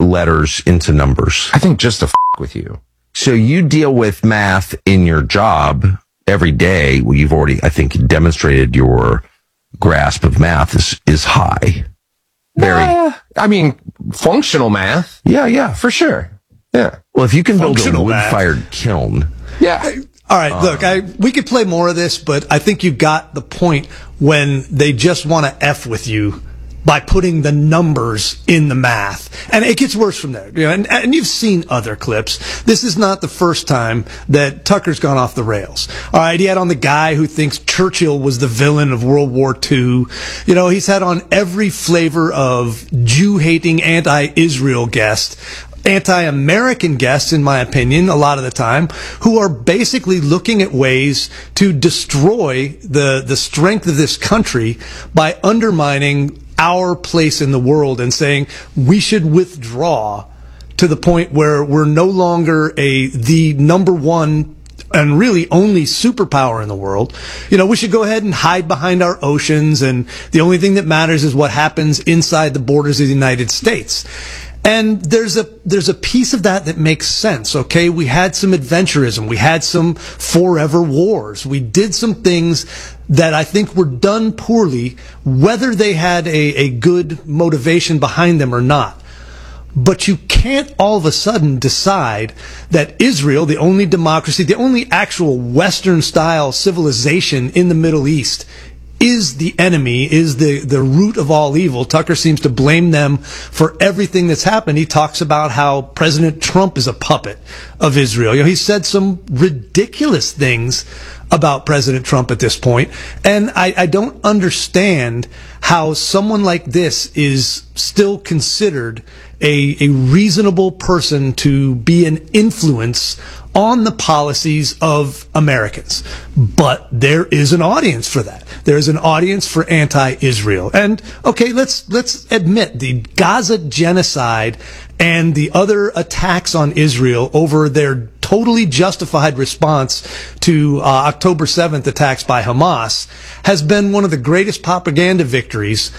letters into numbers? I think just to with you. So you deal with math in your job every day. Well, you've already, I think, demonstrated your grasp of math is high. Very. I mean, functional math. Yeah, for sure. Yeah. Well, if you can build a Functional wood-fired kiln. Yeah. All right, look, we could play more of this, but I think you got the point when they just want to F with you by putting the numbers in the math. And it gets worse from there. You know, and you've seen other clips. This is not the first time that Tucker's gone off the rails. All right, he had on the guy who thinks Churchill was the villain of World War II. You know, he's had on every flavor of Jew-hating anti-Israel guest. Anti-American guests, in my opinion, a lot of the time, who are basically looking at ways to destroy the strength of this country by undermining our place in the world and saying we should withdraw to the point where we're no longer the number one and really only superpower in the world. You know, we should go ahead and hide behind our oceans, and the only thing that matters is what happens inside the borders of the United States. And there's a piece of that makes sense, okay? We had some adventurism. We had some forever wars. We did some things that I think were done poorly, whether they had a good motivation behind them or not. But you can't all of a sudden decide that Israel, the only democracy, the only actual Western-style civilization in the Middle East, is the enemy, is the root of all evil. Tucker seems to blame them for everything that's happened. He talks about how President Trump is a puppet of Israel. You know, he said some ridiculous things about President Trump at this point. And I don't understand how someone like this is still considered a reasonable person to be an influence on the policies of Americans. But there is an audience for that. There is an audience for anti-Israel. And okay, let's admit the Gaza genocide and the other attacks on Israel over their totally justified response to October 7th attacks by Hamas has been one of the greatest propaganda victories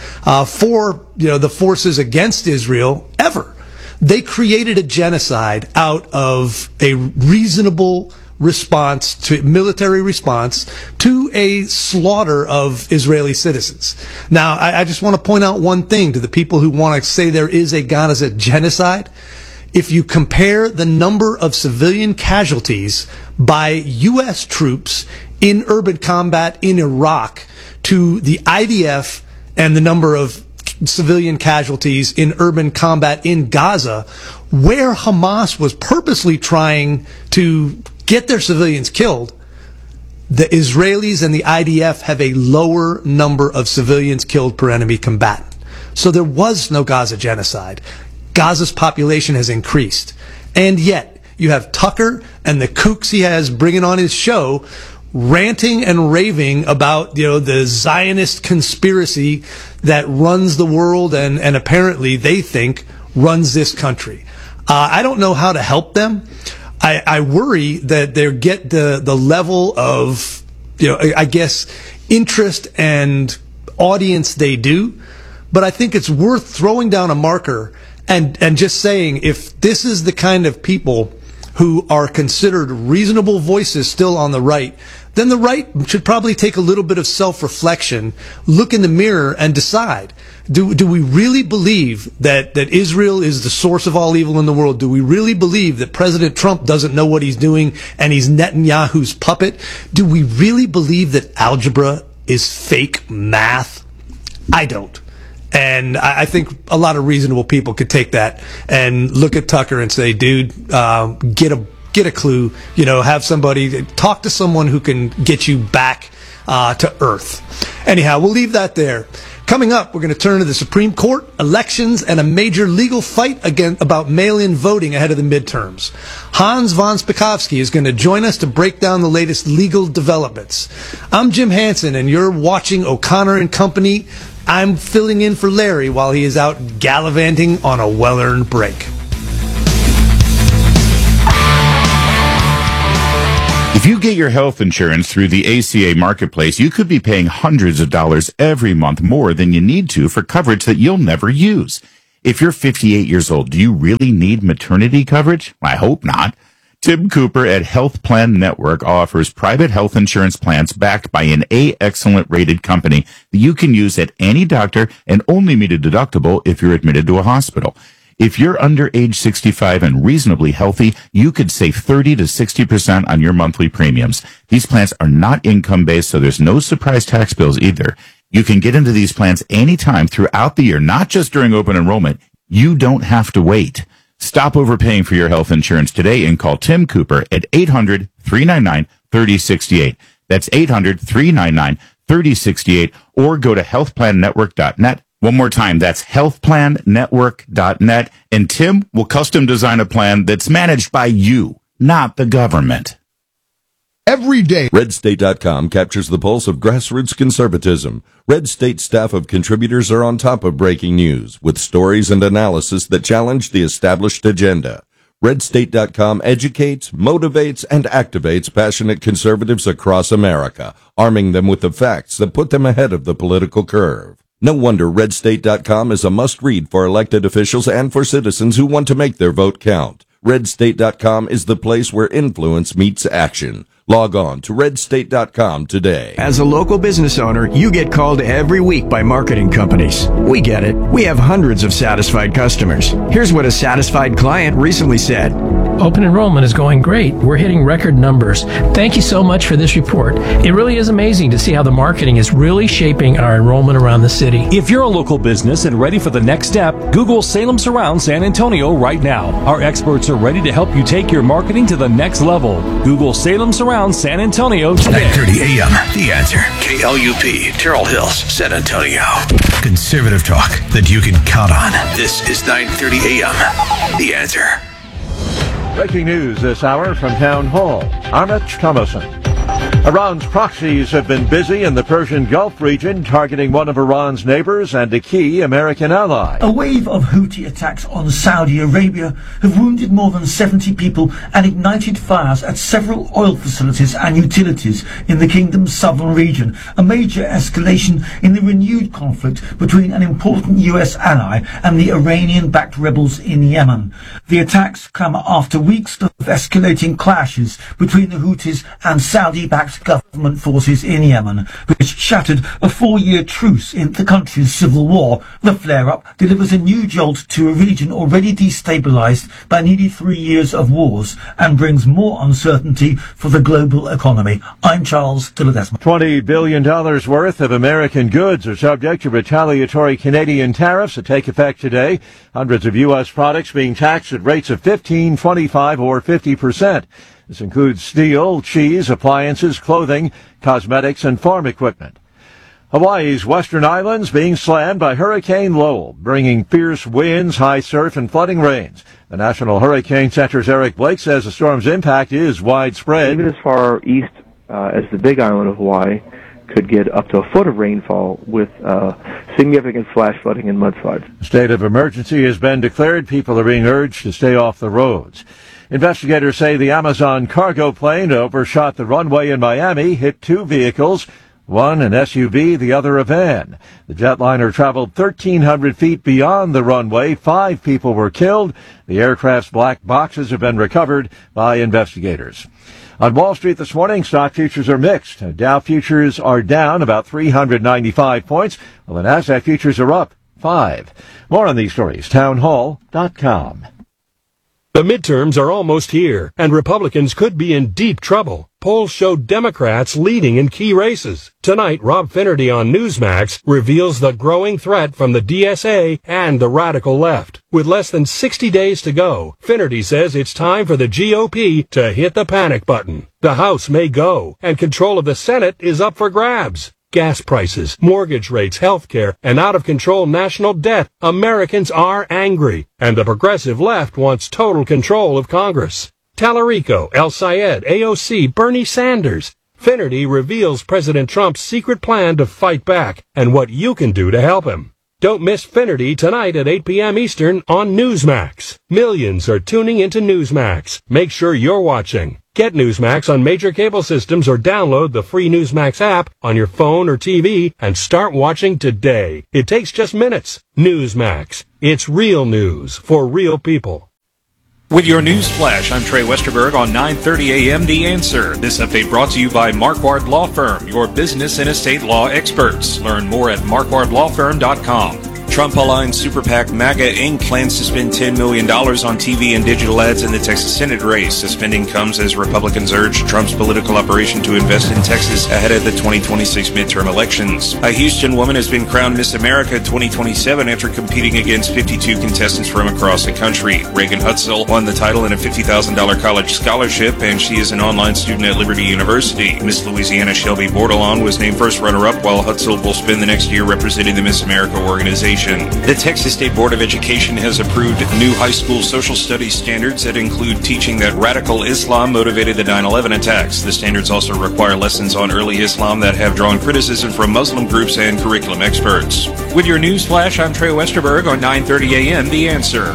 for the forces against Israel ever. They created a genocide out of a reasonable response to military response to a slaughter of Israeli citizens. Now, I just want to point out one thing to the people who want to say there is a Gaza genocide. If you compare the number of civilian casualties by U.S. troops in urban combat in Iraq to the IDF and the number of civilian casualties in urban combat in Gaza, where Hamas was purposely trying to get their civilians killed, the Israelis and the IDF have a lower number of civilians killed per enemy combatant. So there was no Gaza genocide. Gaza's population has increased. And yet, you have Tucker and the kooks he has bringing on his show ranting and raving about, the Zionist conspiracy that runs the world and apparently they think runs this country. I don't know how to help them. I worry that they get the level of, I guess, interest and audience they do. But I think it's worth throwing down a marker and just saying, if this is the kind of people who are considered reasonable voices still on the right, then the right should probably take a little bit of self-reflection, look in the mirror, and decide, do we really believe that Israel is the source of all evil in the world? Do we really believe that President Trump doesn't know what he's doing and he's Netanyahu's puppet? Do we really believe that algebra is fake math? I don't. And I think a lot of reasonable people could take that and look at Tucker and say, dude, get a clue, have somebody, talk to someone who can get you back to earth. Anyhow, we'll leave that there. Coming up, we're going to turn to the Supreme Court, elections, and a major legal fight about mail-in voting ahead of the midterms. Hans von Spakovsky is going to join us to break down the latest legal developments. I'm Jim Hansen, and you're watching O'Connor and Company. I'm filling in for Larry while he is out gallivanting on a well-earned break. If you get your health insurance through the ACA Marketplace, you could be paying hundreds of dollars every month more than you need to for coverage that you'll never use. If you're 58 years old, do you really need maternity coverage? I hope not. Tim Cooper at Health Plan Network offers private health insurance plans backed by an A-Excellent rated company that you can use at any doctor and only meet a deductible if you're admitted to a hospital. If you're under age 65 and reasonably healthy, you could save 30 to 60% on your monthly premiums. These plans are not income-based, so there's no surprise tax bills either. You can get into these plans anytime throughout the year, not just during open enrollment. You don't have to wait. Stop overpaying for your health insurance today and call Tim Cooper at 800-399-3068. That's 800-399-3068, or go to healthplannetwork.net. One more time, that's healthplannetwork.net, and Tim will custom design a plan that's managed by you, not the government. Every day, RedState.com captures the pulse of grassroots conservatism. Red State staff of contributors are on top of breaking news with stories and analysis that challenge the established agenda. RedState.com educates, motivates, and activates passionate conservatives across America, arming them with the facts that put them ahead of the political curve. No wonder RedState.com is a must-read for elected officials and for citizens who want to make their vote count. RedState.com is the place where influence meets action. Log on to redstate.com today. As a local business owner, you get called every week by marketing companies. We get it. We have hundreds of satisfied customers. Here's what a satisfied client recently said. Open enrollment is going great. We're hitting record numbers. Thank you so much for this report. It really is amazing to see how the marketing is really shaping our enrollment around the city. If you're a local business and ready for the next step, Google Salem Surround San Antonio right now. Our experts are ready to help you take your marketing to the next level. Google Salem Surround San Antonio today. 9:30 a.m. The Answer. KLUP, Terrell Hills, San Antonio. Conservative talk that you can count on. This is 9:30 a.m. The Answer. Breaking news this hour from Town Hall. Amit Thomason. Iran's proxies have been busy in the Persian Gulf region, targeting one of Iran's neighbors and a key American ally. A wave of Houthi attacks on Saudi Arabia have wounded more than 70 people and ignited fires at several oil facilities and utilities in the kingdom's southern region, a major escalation in the renewed conflict between an important US ally and the Iranian-backed rebels in Yemen. The attacks come after weeks of escalating clashes between the Houthis and Saudi-backed government forces in Yemen, which shattered a 4-year truce in the country's civil war. The flare-up delivers a new jolt to a region already destabilized by nearly 3 years of wars and brings more uncertainty for the global economy. I'm Charles Tilledesma. $20 billion worth of American goods are subject to retaliatory Canadian tariffs that take effect today. Hundreds of U.S. products being taxed at rates of 15, 25, or 50%. This includes steel, cheese, appliances, clothing, cosmetics, and farm equipment. Hawaii's western islands being slammed by Hurricane Lowell, bringing fierce winds, high surf, and flooding rains. The National Hurricane Center's Eric Blake says the storm's impact is widespread. Even as far east as the Big Island of Hawaii could get up to a foot of rainfall with significant flash flooding and mudslides. A state of emergency has been declared. People are being urged to stay off the roads. Investigators say the Amazon cargo plane overshot the runway in Miami, hit 2 vehicles, one an SUV, the other a van. The jetliner traveled 1,300 feet beyond the runway. 5 people were killed. The aircraft's black boxes have been recovered by investigators. On Wall Street this morning, stock futures are mixed. Dow futures are down about 395 points, while the Nasdaq futures are up 5. More on these stories, townhall.com. The midterms are almost here, and Republicans could be in deep trouble. Polls show Democrats leading in key races. Tonight, Rob Finnerty on Newsmax reveals the growing threat from the DSA and the radical left. With less than 60 days to go, Finnerty says it's time for the GOP to hit the panic button. The House may go, and control of the Senate is up for grabs. Gas prices, mortgage rates, health care, and out-of-control national debt. Americans are angry, and the progressive left wants total control of Congress. Tallarico, El Sayed, AOC, Bernie Sanders. Finnerty reveals President Trump's secret plan to fight back and what you can do to help him. Don't miss Finnerty tonight at 8 p.m. Eastern on Newsmax. Millions are tuning into Newsmax. Make sure you're watching. Get Newsmax on major cable systems or download the free Newsmax app on your phone or TV and start watching today. It takes just minutes. Newsmax. It's real news for real people. With your news flash, I'm Trey Westerberg on 9:30 a.m. The Answer. This update brought to you by Marquardt Law Firm, your business and estate law experts. Learn more at marquardtlawfirm.com. Trump-aligned Super PAC MAGA Inc. plans to spend $10 million on TV and digital ads in the Texas Senate race. The spending comes as Republicans urge Trump's political operation to invest in Texas ahead of the 2026 midterm elections. A Houston woman has been crowned Miss America 2027 after competing against 52 contestants from across the country. Reagan Hutzel won the title and a $50,000 college scholarship, and she is an online student at Liberty University. Miss Louisiana Shelby Bordelon was named first runner-up, while Hutzel will spend the next year representing the Miss America organization. The Texas State Board of Education has approved new high school social studies standards that include teaching that radical Islam motivated the 9/11 attacks. The standards also require lessons on early Islam that have drawn criticism from Muslim groups and curriculum experts. With your news flash, I'm Trey Westerberg on 9:30 a.m. The Answer.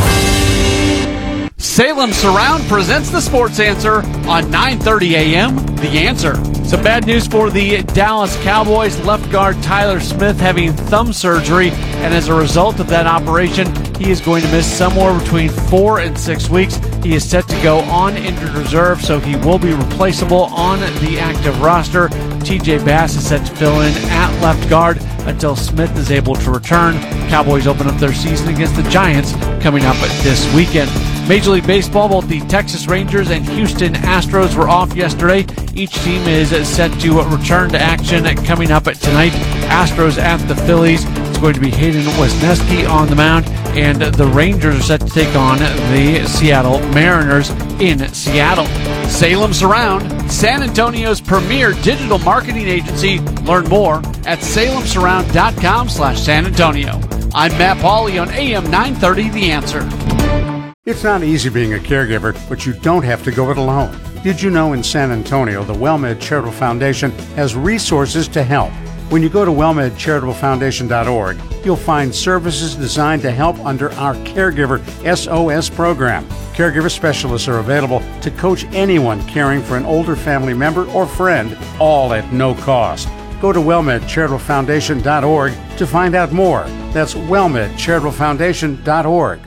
Salem Surround presents the Sports Answer on 9:30 a.m. The Answer. Some bad news for the Dallas Cowboys. Left guard Tyler Smith having thumb surgery, and as a result of that operation, he is going to miss somewhere between 4 and 6 weeks. He is set to go on injured reserve, so he will be replaceable on the active roster. TJ Bass is set to fill in at left guard until Smith is able to return. Cowboys open up their season against the Giants coming up this weekend. Major League Baseball, both the Texas Rangers and Houston Astros were off yesterday. Each team is set to return to action coming up tonight. Astros at the Phillies. It's going to be Hayden Wesneski on the mound, and the Rangers are set to take on the Seattle Mariners in Seattle. Salem Surround, San Antonio's premier digital marketing agency. Learn more at salemsurround.com/San Antonio. I'm Matt Pauley on AM 930 The Answer. It's not easy being a caregiver, but you don't have to go it alone. Did you know in San Antonio, the WellMed Charitable Foundation has resources to help? When you go to wellmedcharitablefoundation.org, you'll find services designed to help under our Caregiver SOS program. Caregiver specialists are available to coach anyone caring for an older family member or friend, all at no cost. Go to wellmedcharitablefoundation.org to find out more. That's wellmedcharitablefoundation.org.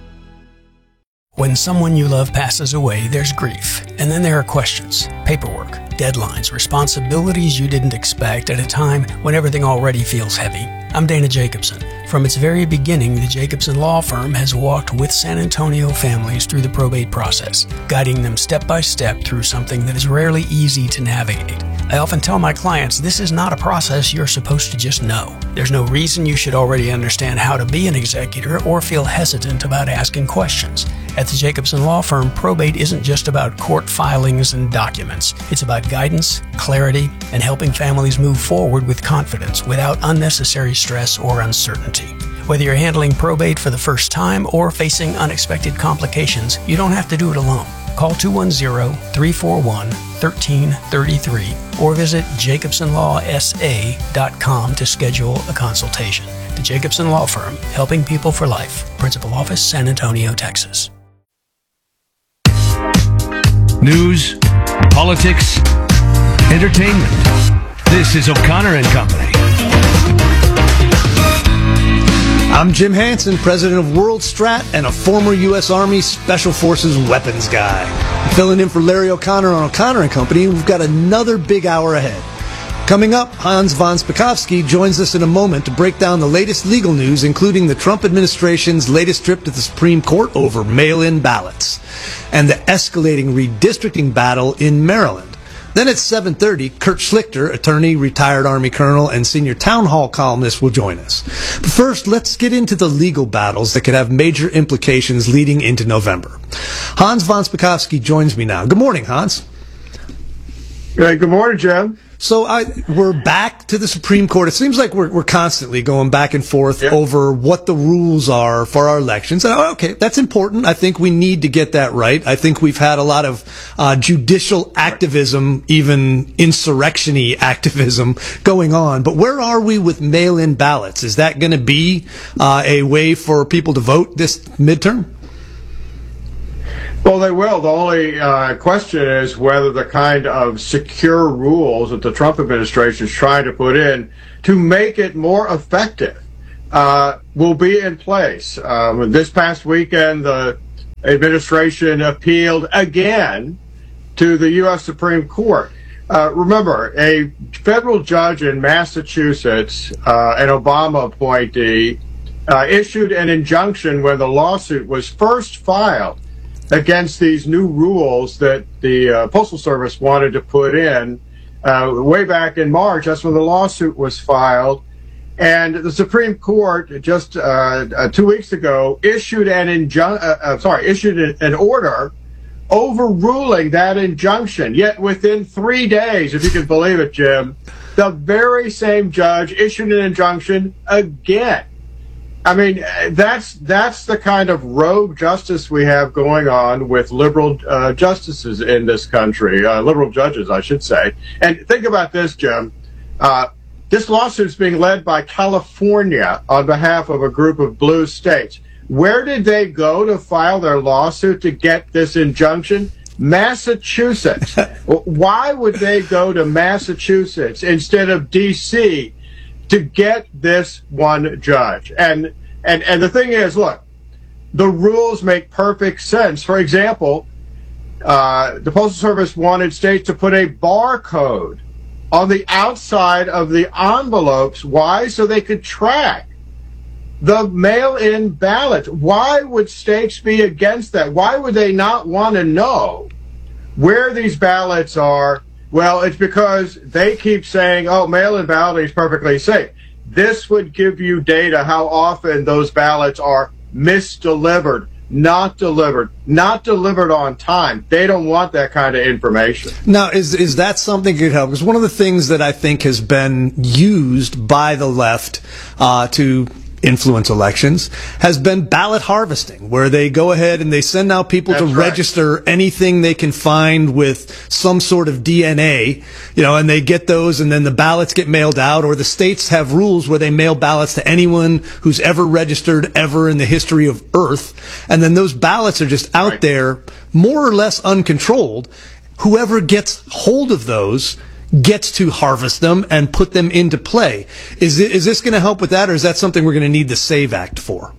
When someone you love passes away, there's grief. And then there are questions, paperwork, deadlines, responsibilities you didn't expect at a time when everything already feels heavy. I'm Dana Jacobson. From its very beginning, the Jacobson Law Firm has walked with San Antonio families through the probate process, guiding them step by step through something that is rarely easy to navigate. I often tell my clients this is not a process you're supposed to just know. There's no reason you should already understand how to be an executor or feel hesitant about asking questions. At the Jacobson Law Firm, probate isn't just about court filings and documents. It's about guidance, clarity, and helping families move forward with confidence without unnecessary stress or uncertainty. Whether you're handling probate for the first time or facing unexpected complications, you don't have to do it alone. Call 210-341-1333 or visit jacobsonlawsa.com to schedule a consultation. The Jacobson Law Firm, helping people for life. Principal Office, San Antonio, Texas. News, politics, entertainment. This is O'Connor and Company. I'm Jim Hansen, president of World Strat and a former U.S. Army Special Forces weapons guy. I'm filling in for Larry O'Connor on O'Connor and Company. We've got another big hour ahead. Coming up, Hans von Spakovsky joins us in a moment to break down the latest legal news, including the Trump administration's latest trip to the Supreme Court over mail-in ballots and the escalating redistricting battle in Maryland. Then at 7:30, Kurt Schlichter, attorney, retired Army colonel, and senior town hall columnist, will join us. But first, let's get into the legal battles that could have major implications leading into November. Hans von Spakovsky joins me now. Good morning, Hans. Good morning, Jim. So we're back to the Supreme Court. It seems like we're constantly going back and forth over what the rules are for our elections. And, okay, that's important. I think we need to get that right. I think we've had a lot of judicial activism, even insurrection-y activism going on. But where are we with mail-in ballots? Is that going to be a way for people to vote this midterm? Well, they will. The only question is whether the kind of secure rules that the Trump administration is trying to put in to make it more effective will be in place. This past weekend, the administration appealed again to the U.S. Supreme Court. Remember, a federal judge in Massachusetts, an Obama appointee, issued an injunction when the lawsuit was first filed against these new rules that the Postal Service wanted to put in way back in March. That's when the lawsuit was filed. And the Supreme Court just 2 weeks ago issued an order overruling that injunction. Yet within 3 days, if you can believe it, Jim, the very same judge issued an injunction again. I mean, that's the kind of rogue justice we have going on with liberal justices in this country, liberal judges, I should say. And think about this, Jim. This lawsuit is being led by California on behalf of a group of blue states. Where did they go to file their lawsuit to get this injunction? Massachusetts. Why would they go to Massachusetts instead of D.C. to get this one judge? And the thing is, look, the rules make perfect sense. For example, the Postal Service wanted states to put a barcode on the outside of the envelopes. Why? So they could track the mail-in ballots. Why would states be against that? Why would they not want to know where these ballots are? Well, it's because they keep saying, oh, mail-in balloting is perfectly safe. This would give you data how often those ballots are misdelivered, not delivered on time. They don't want that kind of information. Now, is that something that could help? Because one of the things that I think has been used by the left to influence elections has been ballot harvesting, where they go ahead and they send out people to register anything they can find with some sort of DNA, and they get those, and then the ballots get mailed out, or the states have rules where they mail ballots to anyone who's ever registered ever in the history of Earth, and then those ballots are just out there more or less uncontrolled. Whoever gets hold of those gets to harvest them and put them into play. Is this going to help with that, or is that something we're going to need the SAVE Act for?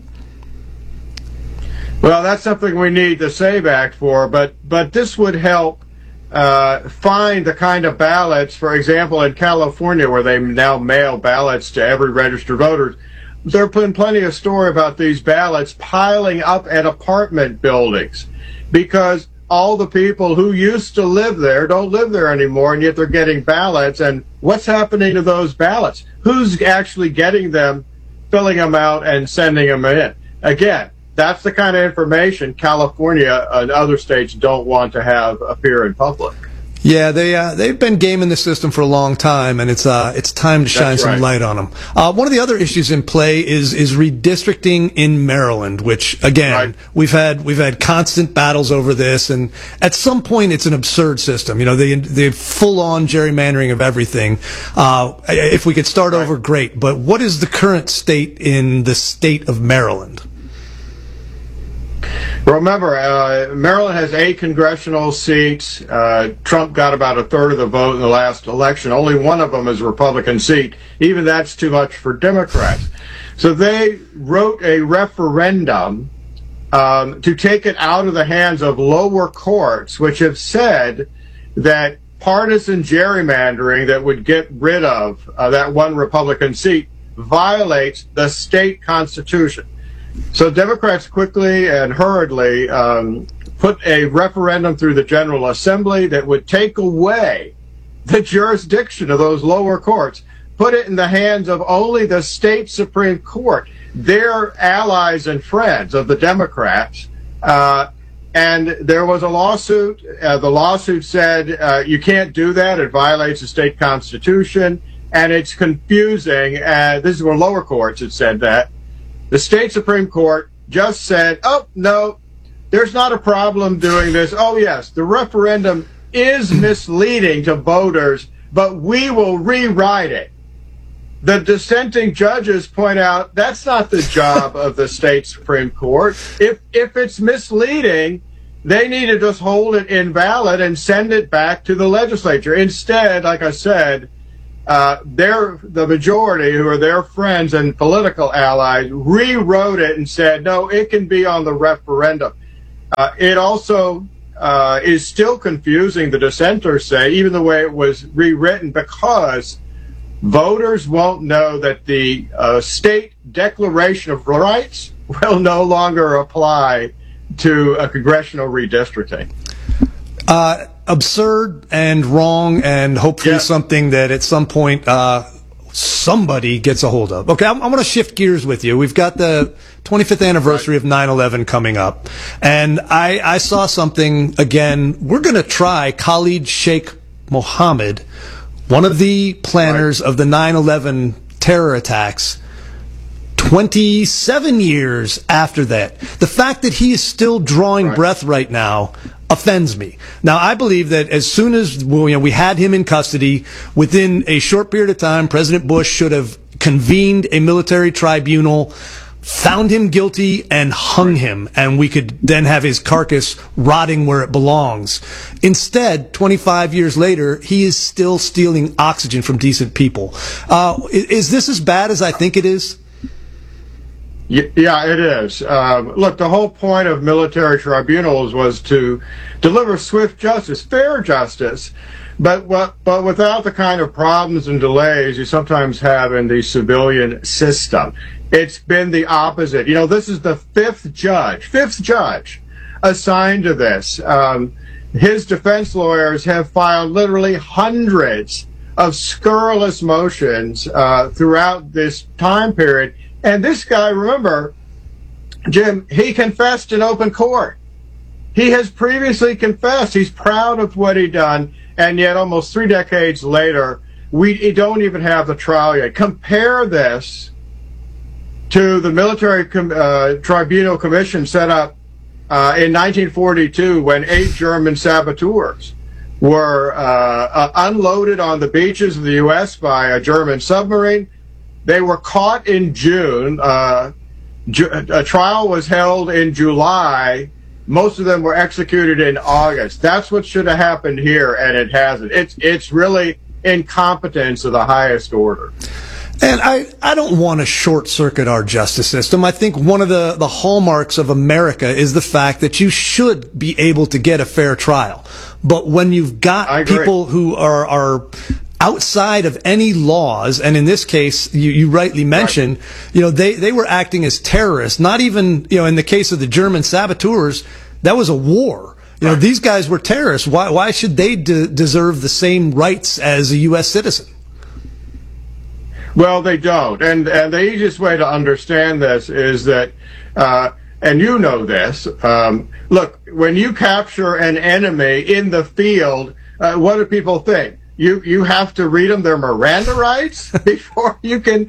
Well, that's something we need the SAVE Act for, but this would help find the kind of ballots, for example, in California, where they now mail ballots to every registered voter. There have been plenty of story about these ballots piling up at apartment buildings because all the people who used to live there don't live there anymore, and yet they're getting ballots. And what's happening to those ballots? Who's actually getting them, filling them out, and sending them in? Again, that's the kind of information California and other states don't want to have appear in public. Yeah, they've been gaming the system for a long time, and it's time to shine some light on them. One of the other issues in play is redistricting in Maryland, which again we've had constant battles over this, and at some point it's an absurd system. The full on gerrymandering of everything. If we could start over, great. But what is the current state in the state of Maryland? Remember, Maryland has 8 congressional seats. Trump got about a third of the vote in the last election. Only one of them is a Republican seat. Even that's too much for Democrats. So they wrote a referendum to take it out of the hands of lower courts, which have said that partisan gerrymandering that would get rid of that one Republican seat violates the state constitution. So Democrats quickly and hurriedly put a referendum through the General Assembly that would take away the jurisdiction of those lower courts, put it in the hands of only the state Supreme Court, their allies and friends of the Democrats, And there was a lawsuit. The lawsuit said you can't do that. It violates the state constitution, and it's confusing. This is where lower courts had said that. The state Supreme Court just said, oh, no, there's not a problem doing this. Oh, yes, the referendum is misleading to voters, but we will rewrite it. The dissenting judges point out that's not the job of the state Supreme Court. If it's misleading, they need to just hold it invalid and send it back to the legislature. Instead, like I said, the majority, who are their friends and political allies, rewrote it and said, no, it can be on the referendum. It also is still confusing, the dissenters say, even the way it was rewritten, because voters won't know that the state Declaration of Rights will no longer apply to a congressional redistricting. Absurd and wrong, and hopefully something that at some point somebody gets a hold of. Okay, I'm going to shift gears with you. We've got the 25th anniversary of 9/11 coming up, and I saw something again. We're going to try Khalid Sheikh Mohammed, one of the planners of the 9/11 terror attacks, 27 years after that. The fact that he is still drawing breath right now offends me. Now, I believe that as soon as we had him in custody, within a short period of time, President Bush should have convened a military tribunal, found him guilty, and hung him, and we could then have his carcass rotting where it belongs. Instead, 25 years later, he is still stealing oxygen from decent people. Is this as bad as I think it is? Yeah, it is. Look, the whole point of military tribunals was to deliver swift justice, fair justice, but without the kind of problems and delays you sometimes have in the civilian system. It's been the opposite. This is the fifth judge assigned to this. His defense lawyers have filed literally hundreds of scurrilous motions throughout this time period. And this guy, remember, Jim, he confessed in open court. He has previously confessed. He's proud of what he done, and yet almost 3 decades later, we don't even have the trial yet. Compare this to the military tribunal commission set up in 1942 when 8 German saboteurs were unloaded on the beaches of the U.S. by a German submarine. They were caught in June. A trial was held in July. Most of them were executed in August. That's what should have happened here, and it hasn't. It's really incompetence of the highest order. And I don't want to short circuit our justice system. I think one of the hallmarks of America is the fact that you should be able to get a fair trial. But when you've got people who are outside of any laws, and in this case, you rightly mentioned, they were acting as terrorists. Not even, in the case of the German saboteurs, that was a war. These guys were terrorists. Why should they deserve the same rights as a U.S. citizen? Well, they don't. And the easiest way to understand this is that, and you know this, look, when you capture an enemy in the field, what do people think? You have to read them their Miranda rights before you can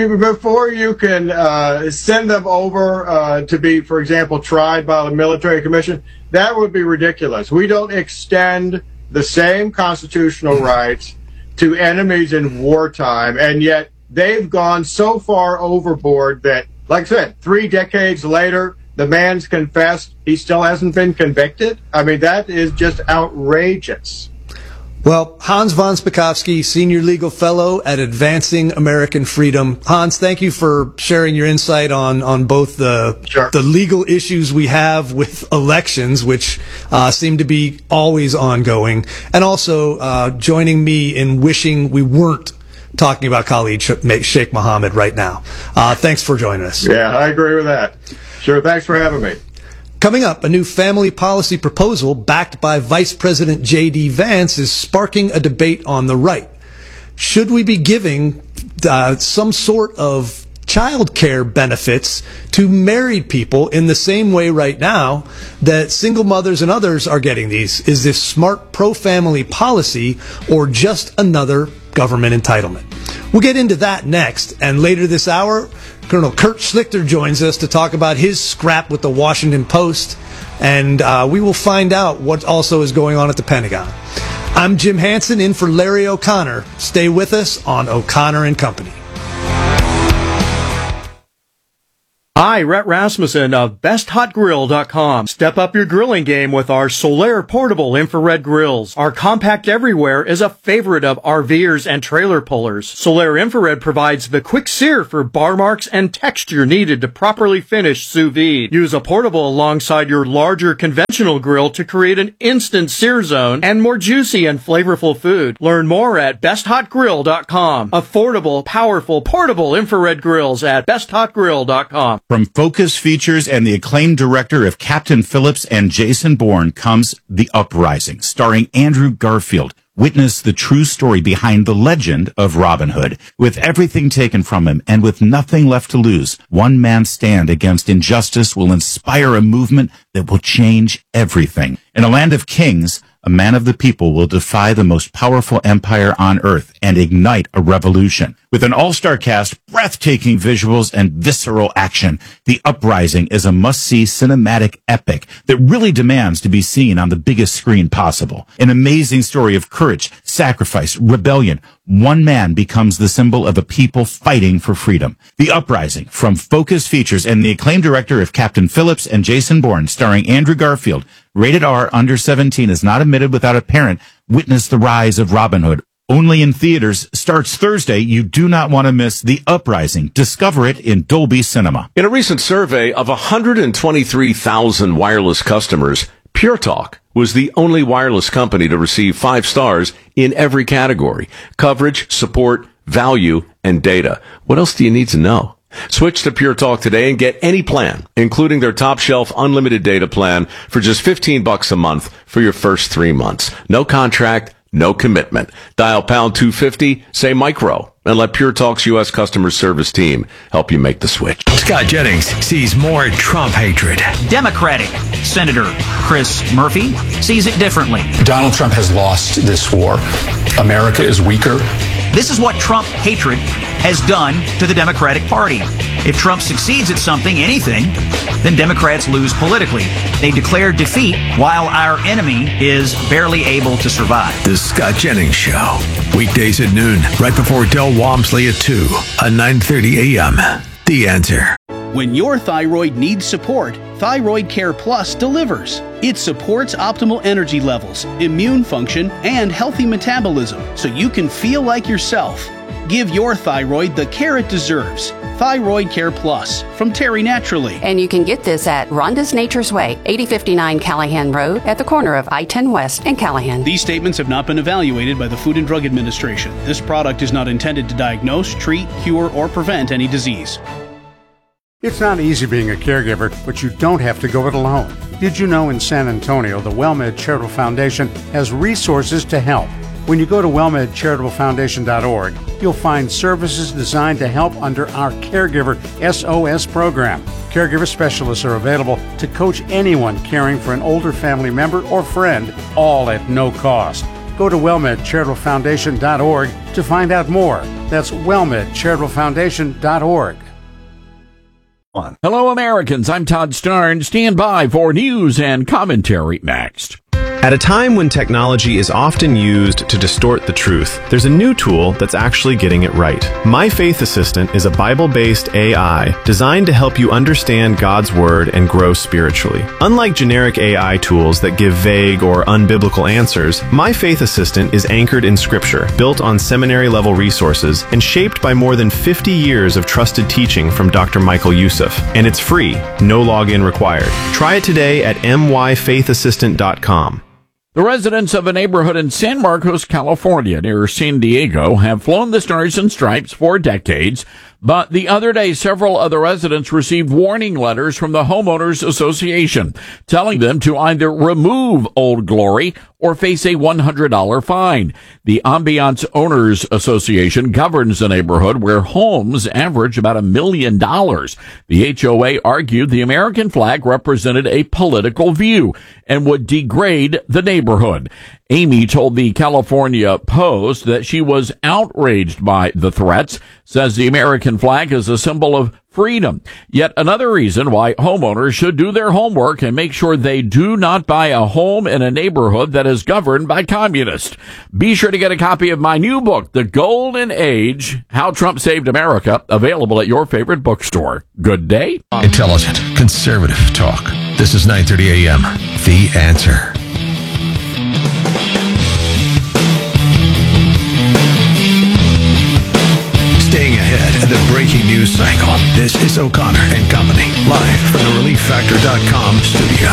send them over to be, for example, tried by the military commission. That would be ridiculous. We don't extend the same constitutional rights to enemies in wartime, and yet they've gone so far overboard that, like I said, 3 decades later, the man's confessed. He still hasn't been convicted. I mean, that is just outrageous. Well, Hans von Spakovsky, Senior Legal Fellow at Advancing American Freedom. Hans, thank you for sharing your insight on both the legal issues we have with elections, which seem to be always ongoing, and also joining me in wishing we weren't talking about Khalid Sheikh Mohammed right now. Thanks for joining us. Yeah, I agree with that. Sure, thanks for having me. Coming up, a new family policy proposal backed by Vice President J.D. Vance is sparking a debate on the right. Should we be giving some sort of child care benefits to married people in the same way right now that single mothers and others are getting these. Is this smart pro-family policy or just another government entitlement? We'll get into that next. And later this hour, Colonel Kurt Schlichter joins us to talk about his scrap with the Washington Post. And we will find out what also is going on at the Pentagon. I'm Jim Hansen in for Larry O'Connor. Stay with us on O'Connor and Company. Hi, Rhett Rasmussen of BestHotGrill.com. Step up your grilling game with our Solaire portable infrared grills. Our compact everywhere is a favorite of RVers and trailer pullers. Solaire infrared provides the quick sear for bar marks and texture needed to properly finish sous vide. Use a portable alongside your larger conventional grill to create an instant sear zone and more juicy and flavorful food. Learn more at BestHotGrill.com. Affordable, powerful, portable infrared grills at BestHotGrill.com. From Focus Features and the acclaimed director of Captain Phillips and Jason Bourne comes The Uprising, starring Andrew Garfield. Witness the true story behind the legend of Robin Hood. With everything taken from him and with nothing left to lose, one man's stand against injustice will inspire a movement that will change everything. In a land of kings, a man of the people will defy the most powerful empire on earth and ignite a revolution. With an all-star cast, breathtaking visuals, and visceral action, The Uprising is a must-see cinematic epic that really demands to be seen on the biggest screen possible. An amazing story of courage, sacrifice, rebellion. One man becomes the symbol of a people fighting for freedom. The Uprising, from Focus Features and the acclaimed director of Captain Phillips and Jason Bourne, starring Andrew Garfield. Rated R, under 17, is not admitted without a parent. Witness the rise of Robin Hood. Only in theaters. Starts Thursday. You do not want to miss The Uprising. Discover it in Dolby Cinema. In a recent survey of 123,000 wireless customers, Pure Talk was the only wireless company to receive 5 stars in every category: coverage, support, value, and data. What else do you need to know? Switch to Pure Talk today and get any plan, including their top shelf unlimited data plan, for just $15 a month for your first 3 months. No contract, no commitment. Dial pound 250, say micro, and let Pure Talk's U.S. customer service team help you make the switch. Scott Jennings sees more Trump hatred. Democratic Senator Chris Murphy sees it differently. Donald Trump has lost this war. America is weaker. This is what Trump hatred has done to the Democratic Party. If Trump succeeds at something, anything, then Democrats lose politically. They declare defeat while our enemy is barely able to survive. The Scott Jennings Show. Weekdays at noon, right before Del Walmsley at 2 on 9:30 a.m. The Answer. When your thyroid needs support, Thyroid Care Plus delivers. It supports optimal energy levels, immune function, and healthy metabolism so you can feel like yourself. Give your thyroid the care it deserves. Thyroid Care Plus from Terry Naturally. And you can get this at Rhonda's Nature's Way, 8059 Callahan Road at the corner of I-10 West and Callahan. These statements have not been evaluated by the Food and Drug Administration. This product is not intended to diagnose, treat, cure, or prevent any disease. It's not easy being a caregiver, but you don't have to go it alone. Did you know in San Antonio, the WellMed Charitable Foundation has resources to help? When you go to wellmedcharitablefoundation.org, you'll find services designed to help under our Caregiver SOS program. Caregiver specialists are available to coach anyone caring for an older family member or friend, all at no cost. Go to wellmedcharitablefoundation.org to find out more. That's wellmedcharitablefoundation.org. Hello, Americans. I'm Todd Starn. Stand by for news and commentary next. At a time when technology is often used to distort the truth, there's a new tool that's actually getting it right. My Faith Assistant is a Bible-based AI designed to help you understand God's Word and grow spiritually. Unlike generic AI tools that give vague or unbiblical answers, My Faith Assistant is anchored in Scripture, built on seminary-level resources, and shaped by more than 50 years of trusted teaching from Dr. Michael Youssef. And it's free, no login required. Try it today at myfaithassistant.com. The residents of a neighborhood in San Marcos, California, near San Diego, have flown the Stars and Stripes for decades, But the other day, several other residents received warning letters from the Homeowners Association telling them to either remove Old Glory or face a $100 fine. The Ambiance Owners Association governs the neighborhood where homes average about $1 million. The HOA argued the American flag represented a political view and would degrade the neighborhood. Amy told the California Post that she was outraged by the threats, says the American flag is a symbol of freedom. Yet another reason why homeowners should do their homework and make sure they do not buy a home in a neighborhood that is governed by communists. Be sure to get a copy of my new book, The Golden Age, How Trump Saved America, available at your favorite bookstore. Good day. Intelligent, conservative talk. This is 9:30 a.m. The Answer. Staying ahead of the breaking news cycle. This is O'Connor and Company, live from the ReliefFactor.com studio.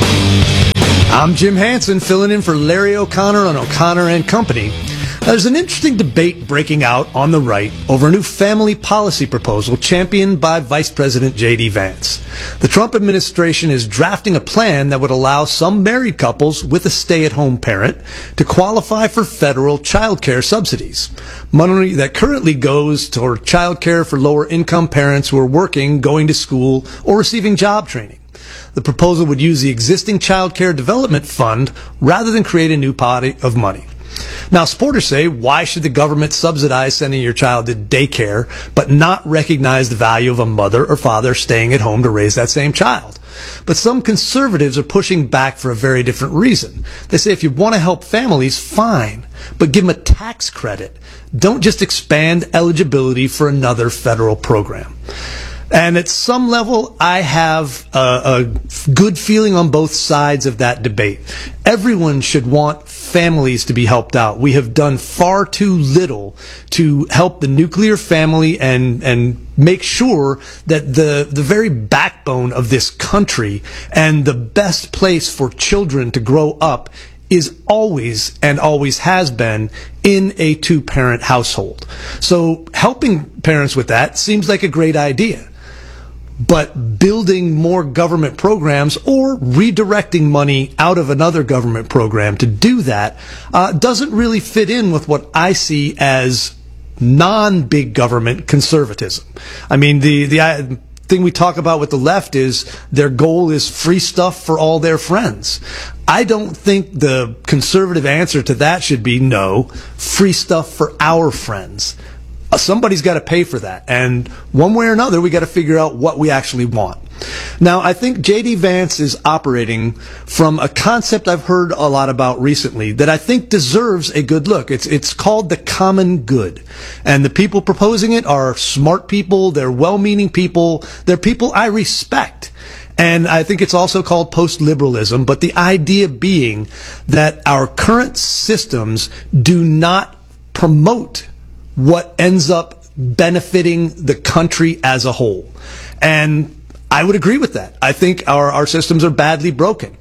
I'm Jim Hansen, filling in for Larry O'Connor on O'Connor and Company. There's an interesting debate breaking out on the right over a new family policy proposal championed by Vice President J.D. Vance. The Trump administration is drafting a plan that would allow some married couples with a stay-at-home parent to qualify for federal child care subsidies. Money that currently goes toward child care for lower-income parents who are working, going to school, or receiving job training. The proposal would use the existing Child Care Development Fund rather than create a new pot of money. Now, supporters say, why should the government subsidize sending your child to daycare but not recognize the value of a mother or father staying at home to raise that same child? But some conservatives are pushing back for a very different reason. They say if you want to help families, fine, but give them a tax credit. Don't just expand eligibility for another federal program. And at some level, I have a good feeling on both sides of that debate. Everyone should want families to be helped out. We have done far too little to help the nuclear family and make sure that the very backbone of this country and the best place for children to grow up is always and always has been in a two-parent household. So helping parents with that seems like a great idea. But building more government programs or redirecting money out of another government program to do that doesn't really fit in with what I see as non-big government conservatism. I mean, the thing we talk about with the left is their goal is free stuff for all their friends. I don't think the conservative answer to that should be no, free stuff for our friends. Somebody's got to pay for that. And one way or another, we got to figure out what we actually want. Now, I think J.D. Vance is operating from a concept I've heard a lot about recently that I think deserves a good look. It's called the common good. And the people proposing it are smart people. They're well-meaning people. They're people I respect. And I think it's also called post-liberalism. But the idea being that our current systems do not promote what ends up benefiting the country as a whole. And I would agree with that. I think our systems are badly broken.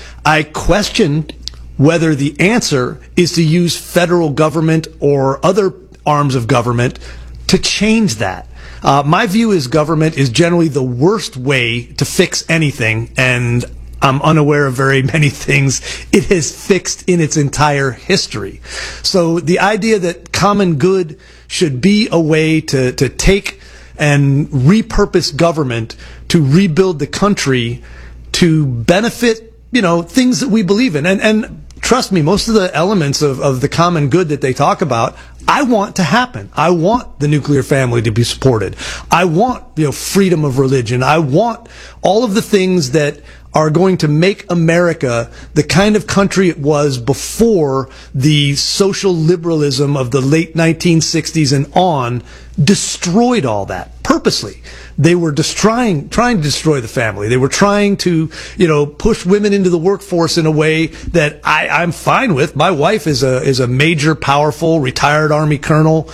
I question whether the answer is to use federal government or other arms of government to change that. My view is government is generally the worst way to fix anything, and I'm unaware of very many things it has fixed in its entire history. So the idea that common good should be a way to take and repurpose government to rebuild the country to benefit, things that we believe in. And trust me, most of the elements of the common good that they talk about, I want to happen. I want the nuclear family to be supported. I want, freedom of religion. I want all of the things that are going to make America the kind of country it was before the social liberalism of the late 1960s and on destroyed all that purposely. They were trying to destroy the family. They were trying to, push women into the workforce in a way that I'm fine with. My wife is a major, powerful, retired Army colonel,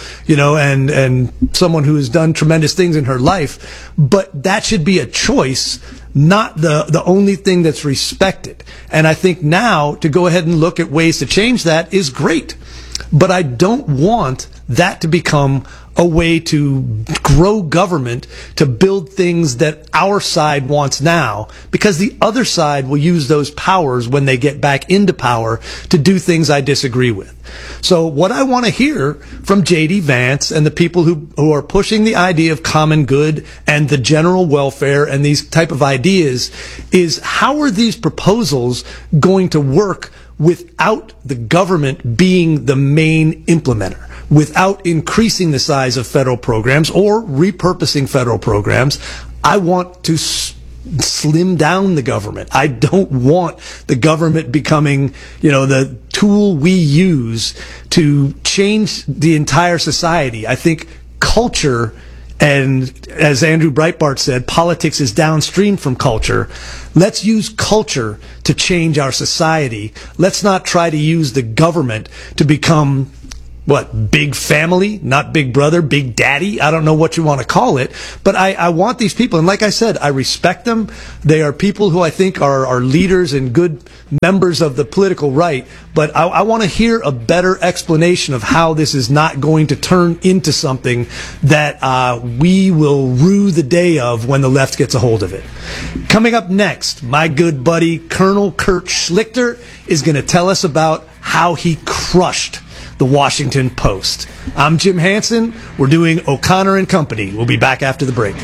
and someone who has done tremendous things in her life. But that should be a choice, not the only thing that's respected. And I think now to go ahead and look at ways to change that is great. But I don't want that to become a way to grow government to build things that our side wants now, because the other side will use those powers when they get back into power to do things I disagree with. So what I want to hear from J.D. Vance and the people who are pushing the idea of common good and the general welfare and these type of ideas is, how are these proposals going to work without the government being the main implementer, without increasing the size of federal programs or repurposing federal programs? I want to slim down the government. I don't want the government becoming, the tool we use to change the entire society. I think culture, and as Andrew Breitbart said, politics is downstream from culture. Let's use culture to change our society. Let's not try to use the government to become big family, not big brother, big daddy. I don't know what you want to call it, but I want these people. And like I said, I respect them. They are people who I think are leaders and good members of the political right. But I want to hear a better explanation of how this is not going to turn into something that we will rue the day of when the left gets a hold of it. Coming up next, my good buddy Colonel Kurt Schlichter is going to tell us about how he crushed the Washington Post. I'm Jim Hansen. We're doing O'Connor and Company. We'll be back after the break.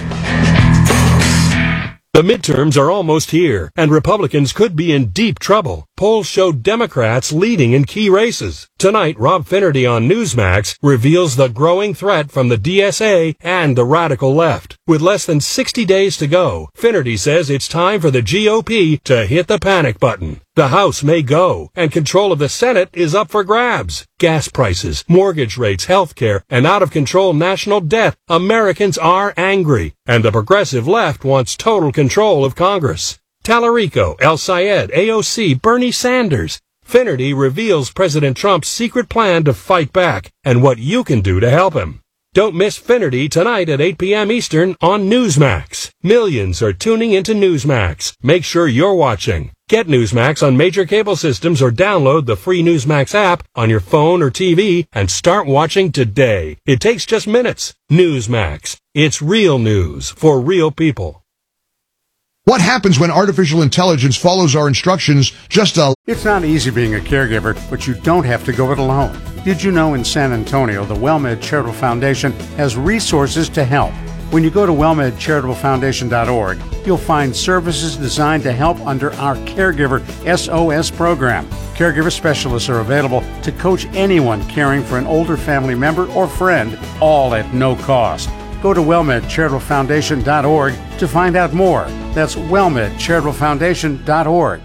The midterms are almost here, and Republicans could be in deep trouble. Polls show Democrats leading in key races. Tonight, Rob Finnerty on Newsmax reveals the growing threat from the DSA and the radical left. With less than 60 days to go, Finnerty says it's time for the GOP to hit the panic button. The House may go, and control of the Senate is up for grabs. Gas prices, mortgage rates, health care, and out-of-control national debt. Americans are angry, and the progressive left wants total control of Congress. Tallarico, El Sayed, AOC, Bernie Sanders. Finnerty reveals President Trump's secret plan to fight back, and what you can do to help him. Don't miss Finnerty tonight at 8 p.m. Eastern on Newsmax. Millions are tuning into Newsmax. Make sure you're watching. Get Newsmax on major cable systems or download the free Newsmax app on your phone or TV and start watching today. It takes just minutes. Newsmax. It's real news for real people. What happens when artificial intelligence follows our instructions It's not easy being a caregiver, but you don't have to go it alone. Did you know in San Antonio, the WellMed Charitable Foundation has resources to help? When you go to wellmedcharitablefoundation.org, you'll find services designed to help under our Caregiver SOS program. Caregiver specialists are available to coach anyone caring for an older family member or friend, all at no cost. Go to wellmedcharitablefoundation.org to find out more. That's wellmedcharitablefoundation.org.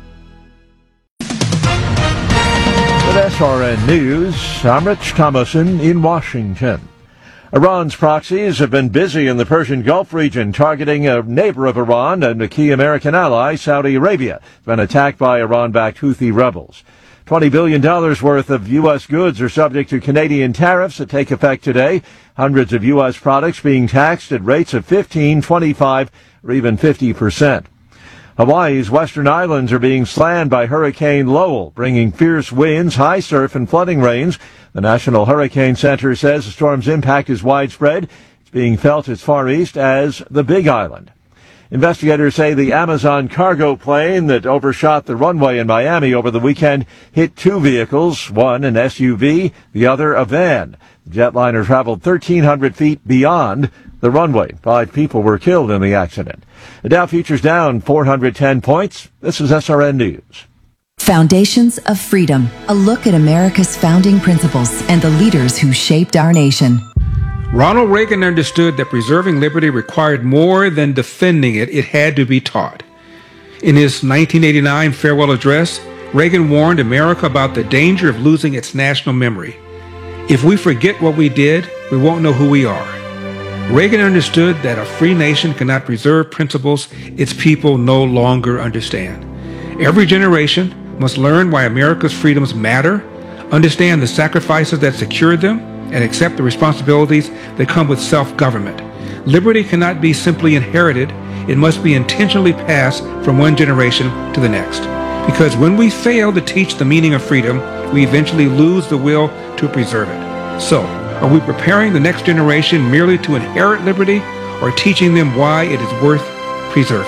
With SRN News, I'm Rich Thomason in Washington. Iran's proxies have been busy in the Persian Gulf region, targeting a neighbor of Iran and a key American ally, Saudi Arabia. It's been attacked by Iran-backed Houthi rebels. $20 billion worth of U.S. goods are subject to Canadian tariffs that take effect today. Hundreds of U.S. products being taxed at rates of 15, 25, or even 50%. Hawaii's western islands are being slammed by Hurricane Lowell, bringing fierce winds, high surf, and flooding rains. The National Hurricane Center says the storm's impact is widespread. It's being felt as far east as the Big Island. Investigators say the Amazon cargo plane that overshot the runway in Miami over the weekend hit two vehicles, one an SUV, the other a van. The jetliner traveled 1,300 feet beyond the runway. 5 people were killed in the accident. The Dow futures down 410 points. This is SRN News. Foundations of Freedom, a look at America's founding principles and the leaders who shaped our nation. Ronald Reagan understood that preserving liberty required more than defending it. It had to be taught. In his 1989 farewell address, Reagan warned America about the danger of losing its national memory. If we forget what we did, we won't know who we are. Reagan understood that a free nation cannot preserve principles its people no longer understand. Every generation must learn why America's freedoms matter, understand the sacrifices that secured them, and accept the responsibilities that come with self-government. Liberty cannot be simply inherited. It must be intentionally passed from one generation to the next. Because when we fail to teach the meaning of freedom, we eventually lose the will to preserve it. So, Are we preparing the next generation merely to inherit liberty or teaching them why it is worth preserving?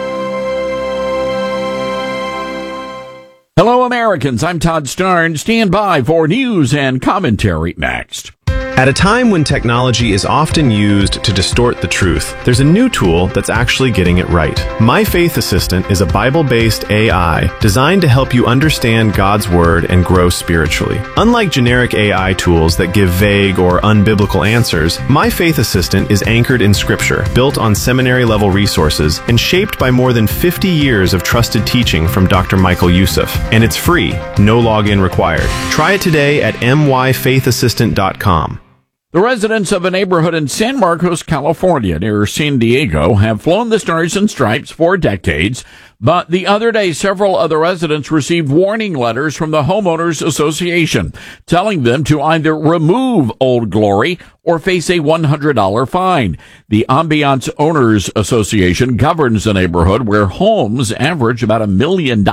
Hello, Americans. I'm Todd Starn. Stand by for news and commentary next. At a time when technology is often used to distort the truth, there's a new tool that's actually getting it right. My Faith Assistant is a Bible-based AI designed to help you understand God's Word and grow spiritually. Unlike generic AI tools that give vague or unbiblical answers, My Faith Assistant is anchored in Scripture, built on seminary-level resources, and shaped by more than 50 years of trusted teaching from Dr. Michael Youssef. And it's free, no login required. Try it today at myfaithassistant.com. The residents of a neighborhood in San Marcos, California, near San Diego, have flown the Stars and Stripes for decades, but the other day, several other residents received warning letters from the Homeowners Association telling them to either remove Old Glory or face a $100 fine. The Ambiance Owners Association governs the neighborhood where homes average about $1 million.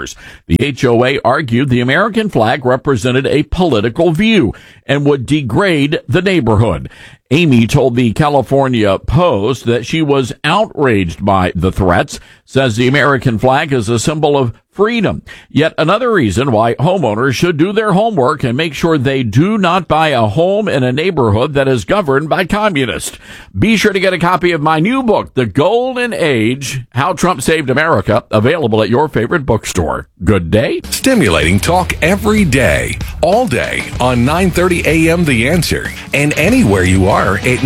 The HOA argued the American flag represented a political view and would degrade the neighborhood. Amy told the California Post that she was outraged by the threats, says the American flag is a symbol of freedom. Yet another reason why homeowners should do their homework and make sure they do not buy a home in a neighborhood that is governed by communists. Be sure to get a copy of my new book, The Golden Age, How Trump Saved America, available at your favorite bookstore. Good day. Stimulating talk every day, all day on 9:30 a.m. The Answer, and anywhere you are at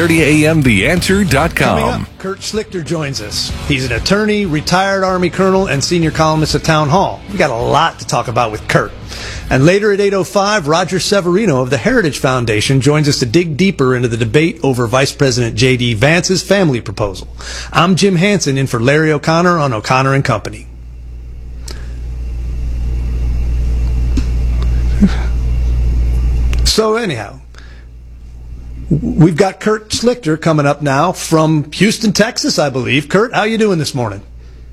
930amtheanswer.com. Coming up, Kurt Schlichter joins us. He's an attorney, retired Army colonel, and senior columnist at Town Hall. We got a lot to talk about with Kurt. And later at 8:05, Roger Severino of the Heritage Foundation joins us to dig deeper into the debate over Vice President J.D. Vance's family proposal. I'm Jim Hansen in for Larry O'Connor on O'Connor and Company. So anyhow, we've got Kurt Schlichter coming up now from Houston, Texas, I believe. Kurt, how you doing this morning?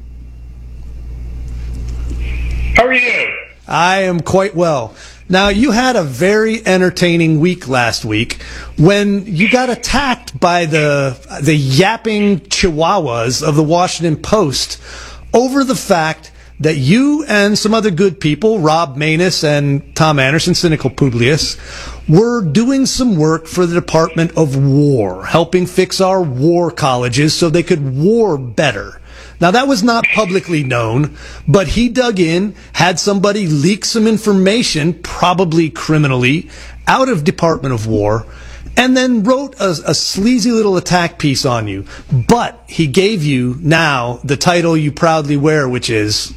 How are you? I am quite well. Now, you had a very entertaining week last week when you got attacked by the yapping chihuahuas of the Washington Post over the fact that you and some other good people, Rob Maness and Tom Anderson, Cynical Publius, were doing some work for the Department of War, helping fix our war colleges so they could war better. Now, that was not publicly known, but he dug in, had somebody leak some information, probably criminally, out of Department of War, and then wrote a sleazy little attack piece on you. But he gave you now the title you proudly wear, which is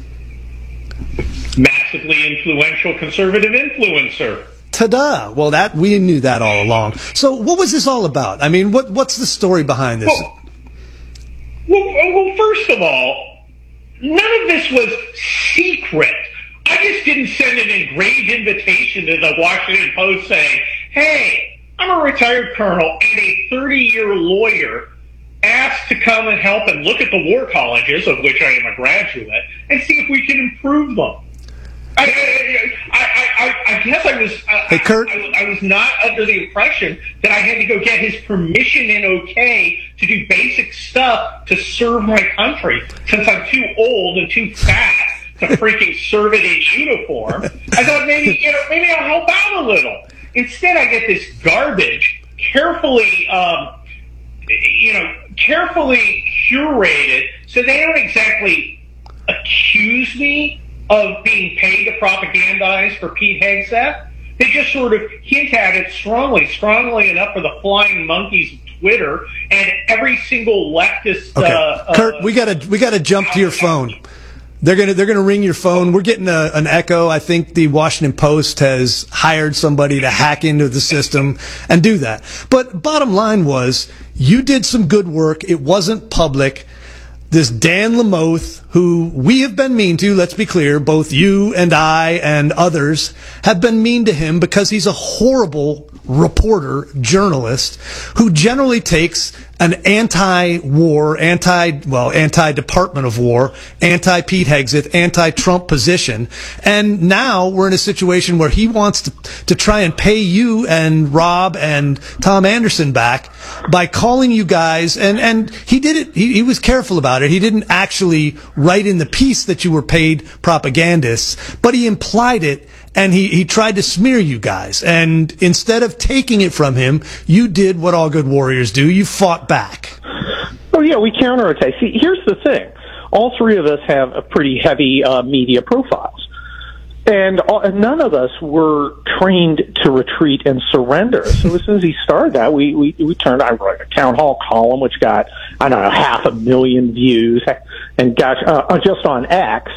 massively influential conservative influencer. Ta-da! Well, we knew that all along. So what was this all about? I mean, what's the story behind this? Well, first of all, none of this was secret. I just didn't send an engraved invitation to the Washington Post saying, hey, I'm a retired colonel and a 30-year lawyer asked to come and help and look at the war colleges, of which I am a graduate, and see if we can improve them. I guess I was. Hey, Kurt. I was not under the impression that I had to go get his permission and okay to do basic stuff to serve my country, since I'm too old and too fat to freaking serve it in uniform. I thought maybe I'll help out a little. Instead, I get this garbage, carefully curated, so they don't exactly accuse me of being paid to propagandize for Pete Hegseth. They just sort of hint at it strongly enough for the flying monkeys of Twitter and every single leftist. Okay. Kurt, we gotta jump to your phone. They're gonna ring your phone. We're getting an echo. I think the Washington Post has hired somebody to hack into the system and do that. But bottom line was, you did some good work. It wasn't public. This Dan Lamoth, who we have been mean to, let's be clear, both you and I and others have been mean to him because he's a horrible reporter, journalist, who generally takes an anti-war, anti-Department of War, anti-Pete Hegseth, anti-Trump position. And now we're in a situation where he wants to try and pay you and Rob and Tom Anderson back by calling you guys. And he did it. He was careful about it. He didn't actually write in the piece that you were paid propagandists, but he implied it. And he tried to smear you guys. And instead of taking it from him, you did what all good warriors do. You fought back. Oh, yeah, we counterattacked. See, here's the thing. All three of us have a pretty heavy media profiles. And none of us were trained to retreat and surrender. So as soon as he started that, we turned. I wrote a town hall column, which got, 500,000 views, and got just on X.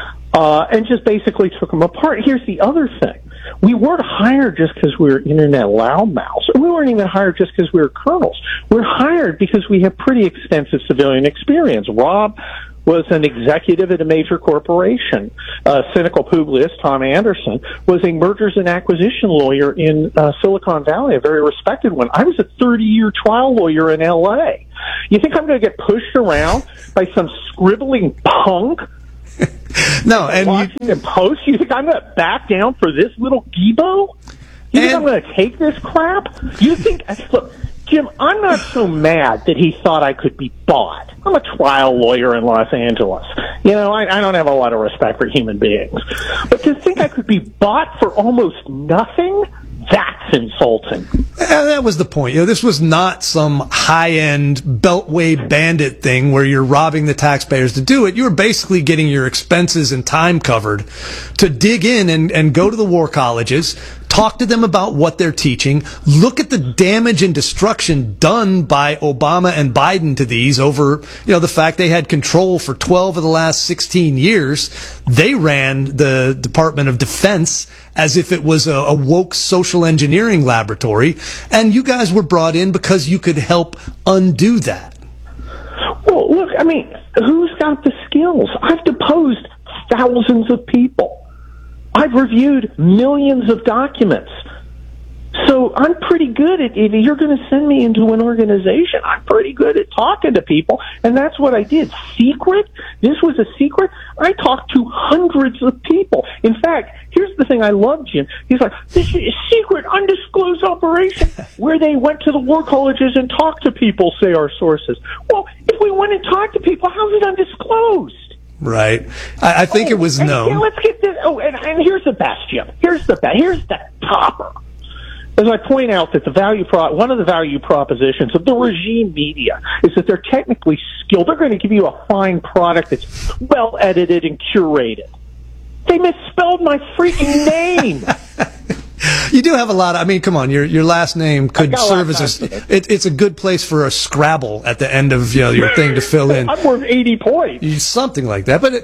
And just basically took them apart. Here's the other thing. We weren't hired just because we were internet loudmouths. We weren't even hired just because we were colonels. We're hired because we have pretty extensive civilian experience. Rob was an executive at a major corporation. Cynical Publius, Tom Anderson, was a mergers and acquisition lawyer in Silicon Valley, a very respected one. I was a 30-year trial lawyer in L.A. You think I'm going to get pushed around by some scribbling punk? No, and Washington Post. You think I'm going to back down for this little Gibo? You think I'm going to take this crap? You think? Look, Jim, I'm not so mad that he thought I could be bought. I'm a trial lawyer in Los Angeles. I don't have a lot of respect for human beings, but to think I could be bought for almost nothing. That's insulting. And that was the point. This was not some high-end Beltway bandit thing where you're robbing the taxpayers to do it. You were basically getting your expenses and time covered to dig in and go to the war colleges, talk to them about what they're teaching, look at the damage and destruction done by Obama and Biden to these over, the fact they had control for 12 of the last 16 years. They ran the Department of Defense as if it was a woke social engineering laboratory, and you guys were brought in because you could help undo that. Well, look, who's got the skills? I've deposed thousands of people. I've reviewed millions of documents. So I'm pretty good at, if you're going to send me into an organization, I'm pretty good at talking to people, and that's what I did. Secret? This was a secret? I talked to hundreds of people. In fact, here's the thing I love, Jim. He's like, this is a secret, undisclosed operation where they went to the war colleges and talked to people, say our sources. Well, if we went and talked to people, how's it undisclosed? Right. I think it was known. Yeah, let's get this. Oh, and here's the best, Jim. Here's the best. Here's the topper. As I point out that one of the value propositions of the regime media is that they're technically skilled. They're going to give you a fine product that's well edited and curated. They misspelled my freaking name. You do have a lot of, come on, your last name could serve as it's a good place for a Scrabble at the end of your thing to fill in. I'm worth 80 points. Something like that. But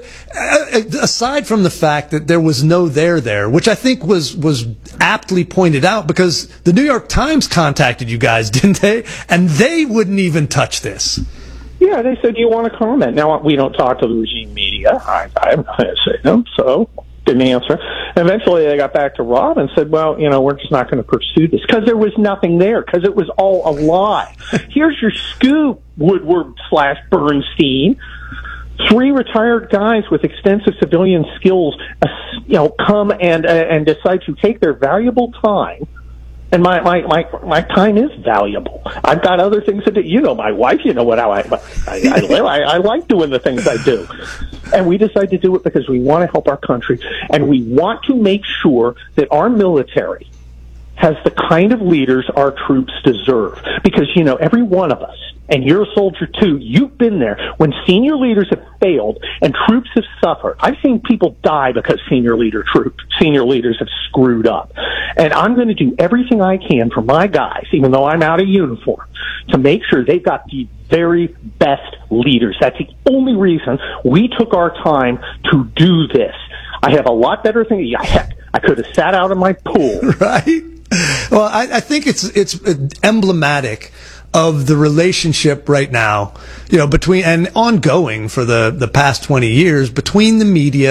aside from the fact that there was no there, which I think was aptly pointed out because the New York Times contacted you guys, didn't they? And they wouldn't even touch this. Yeah, they said, do you want to comment? Now, we don't talk to the regime media. I'm not going to say them, so didn't answer. Eventually, they got back to Rob and said, well, we're just not going to pursue this because there was nothing there, because it was all a lie. Here's your scoop, Woodward/Bernstein. 3 retired guys with extensive civilian skills, come and decide to take their valuable time. And my time is valuable. I've got other things to do. My wife, how I live. I like doing the things I do. And we decided to do it because we want to help our country, and we want to make sure that our military has the kind of leaders our troops deserve. Because, every one of us, and you're a soldier too, you've been there when senior leaders have failed and troops have suffered. I've seen people die because senior leaders have screwed up. And I'm going to do everything I can for my guys, even though I'm out of uniform, to make sure they've got the very best leaders. That's the only reason we took our time to do this. I have a lot better things. Heck, I could have sat out in my pool. Right? Well, I think it's emblematic of the relationship right now, between and ongoing for the past 20 years between the media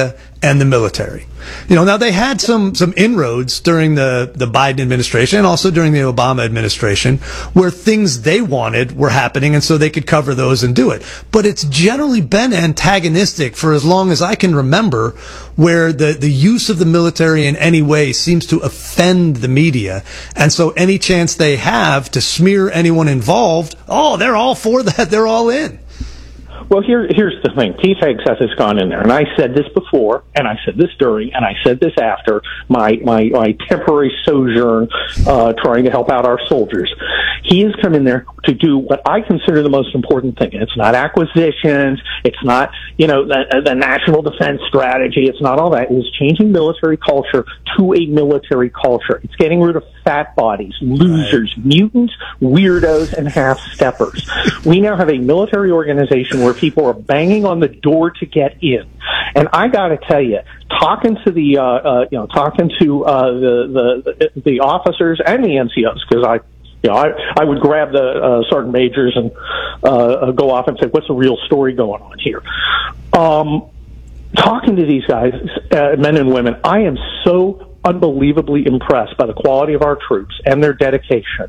and the military. Now they had some inroads during the Biden administration and also during the Obama administration where things they wanted were happening, and so they could cover those and do it. But it's generally been antagonistic for as long as I can remember, where the use of the military in any way seems to offend the media. And so any chance they have to smear anyone involved, they're all for that. They're all in. Well, here's the thing. Pete Hegseth has gone in there, and I said this before, and I said this during, and I said this after my temporary sojourn trying to help out our soldiers. He has come in there to do what I consider the most important thing. It's not acquisitions. It's not, the national defense strategy. It's not all that. It is changing military culture to a military culture. It's getting rid of fat bodies, losers, mutants, weirdos, and half-steppers. We now have a military organization where people are banging on the door to get in. And I got to tell you, talking to the officers and the NCOs, because I would grab the sergeant majors and go off and say, what's the real story going on here? Talking to these guys, men and women, I am so unbelievably impressed by the quality of our troops and their dedication.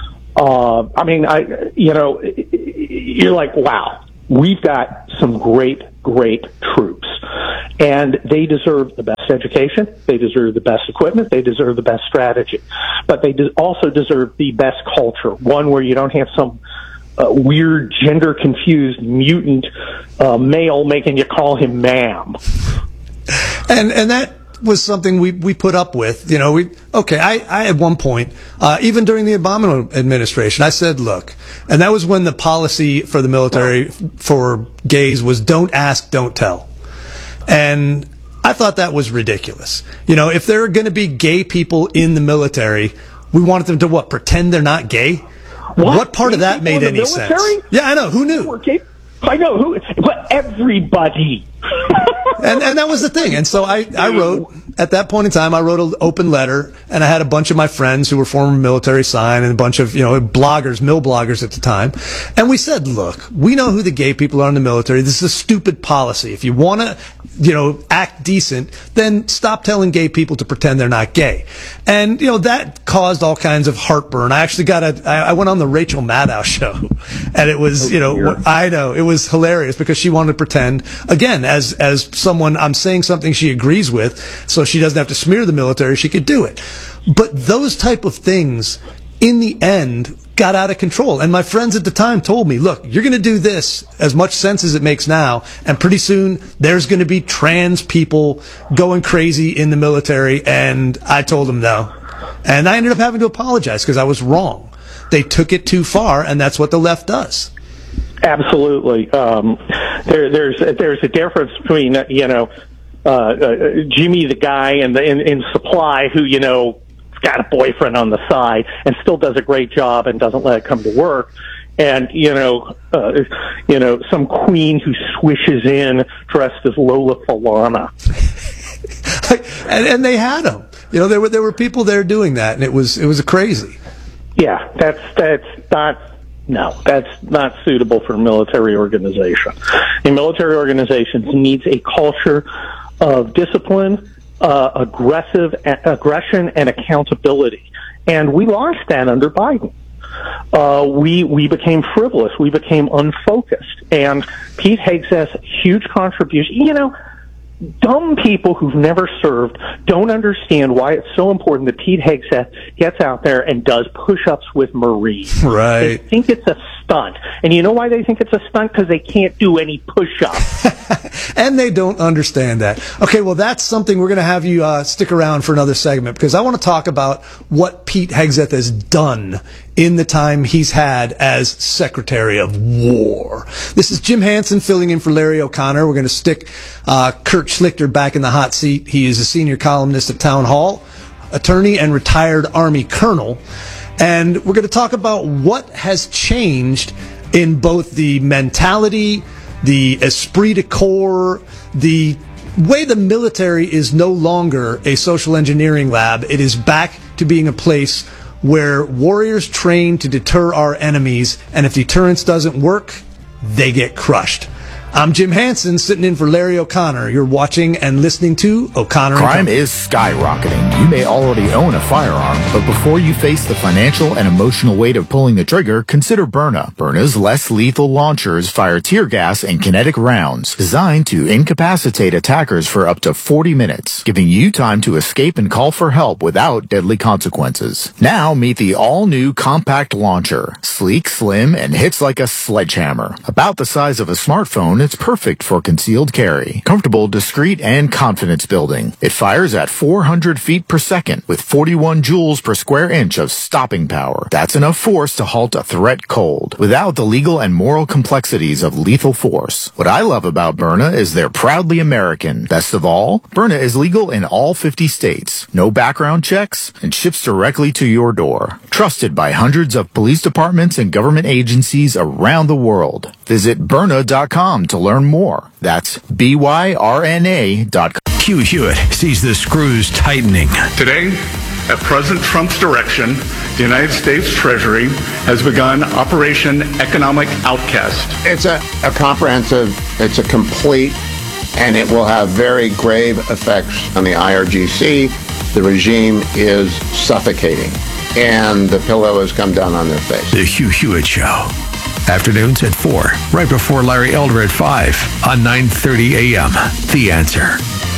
You're like, wow, we've got some great troops. And they deserve the best education, they deserve the best equipment, they deserve the best strategy. But they also deserve the best culture, one where you don't have some weird gender-confused mutant male making you call him ma'am. And that was something we put up with. I at one point, even during the Obama administration, I said, look, and that was when the policy for the military for gays was don't ask, don't tell. And I thought that was ridiculous. If there are going to be gay people in the military, we wanted them to pretend they're not gay? What part of that made any sense? Yeah, I know. Who knew? I know who, but everybody. And that was the thing. And so I wrote, at that point in time, I wrote an open letter, and I had a bunch of my friends who were former military and a bunch of, bloggers, mill bloggers at the time. And we said, look, we know who the gay people are in the military. This is a stupid policy. If you want to, act decent, then stop telling gay people to pretend they're not gay. And, that caused all kinds of heartburn. I actually I went on the Rachel Maddow show, and it was, I know, it was hilarious because she wanted to pretend, again, as someone, I'm saying something she agrees with, so she doesn't have to smear the military, she could do it. But those type of things, in the end, got out of control. And my friends at the time told me, look, you're going to do this as much sense as it makes now, and pretty soon there's going to be trans people going crazy in the military. And I told them no. And I ended up having to apologize because I was wrong. They took it too far, and that's what the left does. Absolutely. There's a difference between, Jimmy the guy in supply who, got a boyfriend on the side and still does a great job and doesn't let it come to work. And, some queen who swishes in dressed as Lola Falana. and they had them. There were people there doing that, and it was crazy. Yeah, that's not suitable for a military organization. A military organization needs a culture of discipline, aggression, and accountability. And we lost that under Biden. We became frivolous. We became unfocused. And Pete Hegseth's huge contribution, dumb people who've never served don't understand why it's so important that Pete Hegseth gets out there and does push-ups with Marines. Right. They think it's a stunt. And you know why they think it's a stunt? Because they can't do any push-ups. And they don't understand that. Okay, well, that's something we're going to have you stick around for another segment, because I want to talk about what Pete Hegseth has done in the time he's had as Secretary of War. This is Jim Hansen filling in for Larry O'Connor. We're going to stick Kurt Schlichter back in the hot seat. He is a senior columnist at Town Hall, attorney and retired Army colonel. And we're going to talk about what has changed in both the mentality, the esprit de corps, the way the military is no longer a social engineering lab. It is back to being a place where warriors train to deter our enemies, and if deterrence doesn't work, they get crushed. I'm Jim Hansen, sitting in for Larry O'Connor. You're watching and listening to O'Connor. Crime is skyrocketing. You may already own a firearm, but before you face the financial and emotional weight of pulling the trigger, consider Byrna. Byrna's less lethal launchers fire tear gas and kinetic rounds designed to incapacitate attackers for up to 40 minutes, giving you time to escape and call for help without deadly consequences. Now meet the all-new compact launcher. Sleek, slim, and hits like a sledgehammer. About the size of a smartphone, it's perfect for concealed carry. Comfortable, discreet, and confidence building. It fires at 400 feet per second with 41 joules per square inch of stopping power. That's enough force to halt a threat cold, without the legal and moral complexities of lethal force. What I love about Byrna is they're proudly American. Best of all, Byrna is legal in all 50 states. No background checks, and ships directly to your door. Trusted by hundreds of police departments and government agencies around the world. Visit Byrna.com to learn more. That's BYRNA.com. Hugh Hewitt sees the screws tightening. Today, at President Trump's direction, the United States Treasury has begun Operation Economic Outcast. It's a comprehensive, it's a complete, and it will have very grave effects on the IRGC. The regime is suffocating, and the pillow has come down on their face. The Hugh Hewitt Show. Afternoons at 4, right before Larry Elder at 5 on 9:30 a.m. The Answer.